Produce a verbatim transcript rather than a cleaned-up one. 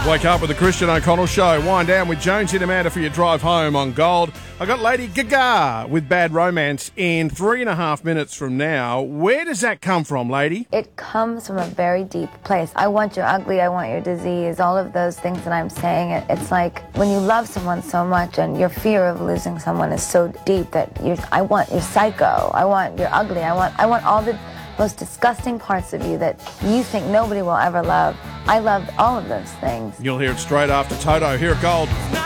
Wake up with the Christian O'Connell Show. Wind down with Jonesy and Amanda for your drive home on Gold. I got Lady Gaga with Bad Romance in three and a half minutes from now. Where does that come from, lady? It comes from a very deep place. I want your ugly, I want your disease, all of those things that I'm saying. It, it's like when you love someone so much and your fear of losing someone is so deep that you're, I want your psycho, I want your ugly, I want, I want all the most disgusting parts of you that you think nobody will ever love. I love all of those things. You'll hear it straight after Toto here at Gold.